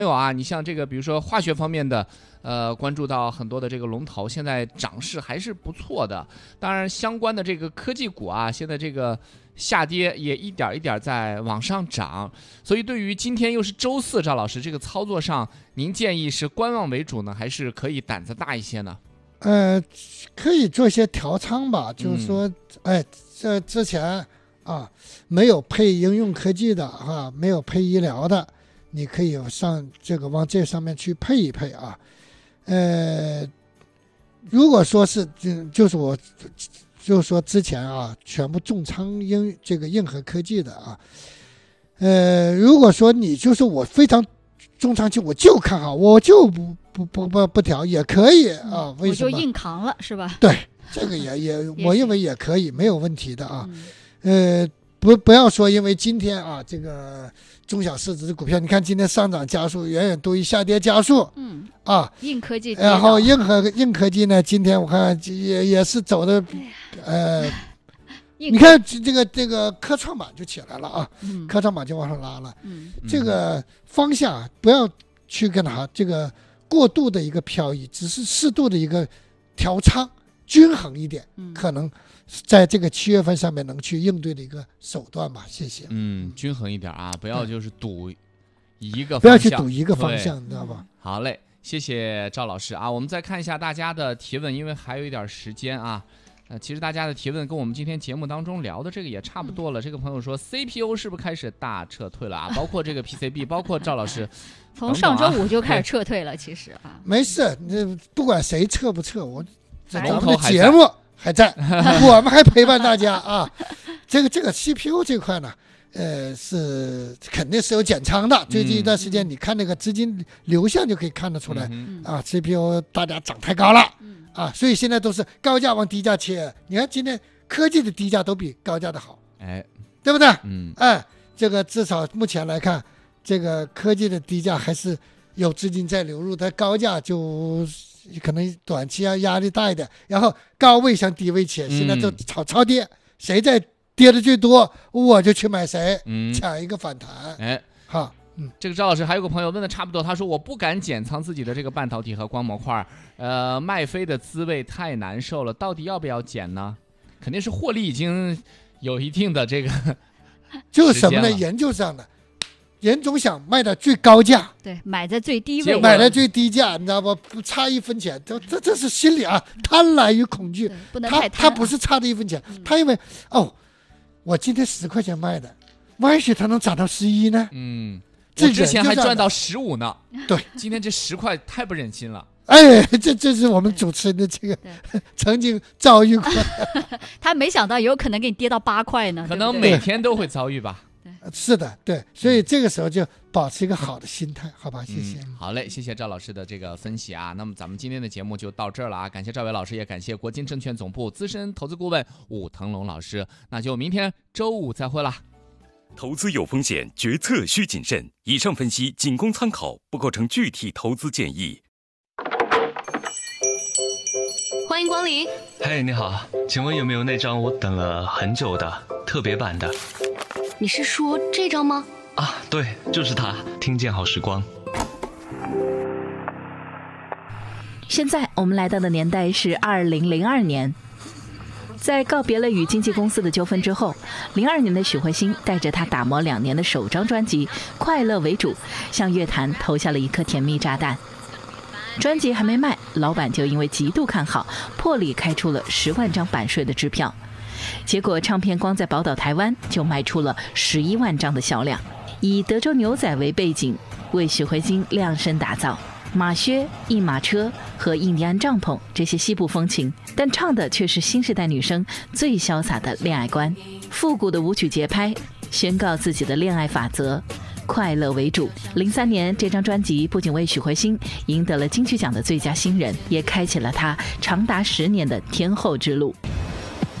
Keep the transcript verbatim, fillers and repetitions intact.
有啊，你像这个，比如说化学方面的，呃，关注到很多的这个龙头，现在涨势还是不错的。当然，相关的这个科技股啊，现在这个下跌也一点一点在往上涨。所以，对于今天又是周四，赵老师这个操作上，您建议是观望为主呢，还是可以胆子大一些呢？ 呃，可以做一些调仓吧，就是说，嗯、哎，这之前啊没有配应用科技的啊，没有配医疗的。你可以上这个往这上面去配一配啊，呃，如果说是就就是我就是说之前啊全部重仓硬这个硬核科技的啊，呃，如果说你就是我非常重仓期我就看好，我就不不不不不调也可以啊，为什么？ 我就硬扛了是吧？ 对，这个也也我认为也可以，没有问题的啊，呃，不不要说因为今天啊这个。中小市值的股票，你看今天上涨加速远远多于下跌加速， 嗯啊， 硬科技， 然后硬核硬科技呢，今天我看也也是走的，呃，你看这个这个科创板就起来了啊，嗯、科创板就往上拉了， 嗯， 这个方向不要去跟它这个过度的一个漂移，只是适度的一个调仓，均衡一点，嗯、可能。在这个七月份上面能去应对的一个手段吧，谢谢。 嗯，均衡一点啊，不要就是赌一个方向， 不要去赌一个方向，你知道吧？ 好嘞，谢谢赵老师啊。我们再看一下大家的提问，因为还有一点时间啊。呃，其实大家的提问跟我们今天节目当中聊的这个也差不多了。嗯、这个朋友说 ，C P U 是不是开始大撤退了啊？包括这个 P C B， 包括赵老师， 从上周五就开始撤退了。其实啊， 没事，那不管谁撤不撤，我咱们的节目。还在，我们还陪伴大家啊！这个这个 C P U 这块呢，呃，是肯定是有减仓的。最近一段时间，你看那个资金流向就可以看得出来、嗯、啊 ，C P U 大家涨太高了啊，所以现在都是高价往低价切。你看今天科技的低价都比高价的好， 哎， 对不对？ 嗯， 哎，这个至少目前来看，这个科技的低价还是有资金在流入，但高价就。可能短期啊压力大一点，然后高位向低位切，现在就炒超跌，嗯、谁在跌的最多，我就去买谁，嗯、抢一个反弹。 哎， 好，嗯， 这个赵老师还有个朋友问的差不多，他说我不敢减仓自己的这个半导体和光模块，呃，卖飞的滋味太难受了，到底要不要减呢？肯定是获利已经有一定的这个， 就是什么呢？研究上的。人总想卖的最高价， 对，买在最低位， 买在最低价，你知道不？不差一分钱，这这这是心理啊，贪婪与恐惧。 不能太贪、啊、 他他不是差的一分钱，嗯、他因为哦，我今天十块钱卖的，万一它能涨到十一呢？ 嗯，我之前还赚到十五呢。 对， 今天这十块太不忍心了。 哎，这这是我们主持人的这个曾经遭遇过。 他没想到有可能给你跌到八块呢， 可能每天都会遭遇吧。 是的，对，所以这个时候就保持一个好的心态，好吧？谢谢、 嗯。好嘞，谢谢赵老师的这个分析啊。那么咱们今天的节目就到这儿了啊，感谢赵伟老师，也感谢国金证券总部资深投资顾问武腾龙老师。那就明天周五再会啦。 投资有风险，决策需谨慎。以上分析仅供参考，不构成具体投资建议。 欢迎光临。 嘿，你好，请问有没有那张我等了很久的特别版的？ 你是说这张吗？ 啊，对，就是它，听见好时光。 现在我们来到的年代是二零零二年，在告别了与经纪公司的纠纷之后，零二年的许慧欣带着她打磨两年的首张专辑《快乐为主》，向乐坛投下了一颗甜蜜炸弹。专辑还没卖，老板就因为极度看好，破例开出了十万张版税的支票。结果唱片光在宝岛台湾就卖出了十一万张的销量，以德州牛仔为背景，为许慧欣量身打造马靴、一马车和印第安帐篷这些西部风情，但唱的却是新时代女生最潇洒的恋爱观，复古的舞曲节拍，宣告自己的恋爱法则，快乐为主。零三年这张专辑不仅为许慧欣赢得了金曲奖的最佳新人，也开启了她长达十年的天后之路。